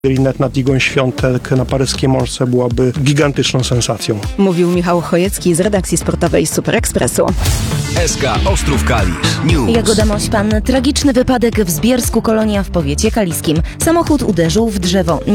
Rinet nad Igą Świątek na paryskiej Morze byłaby gigantyczną sensacją. Mówił Michał Chojecki z redakcji sportowej Super Expressu. SK Ostrów Kalisz News. Jagoda Mośpan. Tragiczny wypadek w Zbiersku, Kolonia w powiecie kaliskim. Samochód uderzył w drzewo.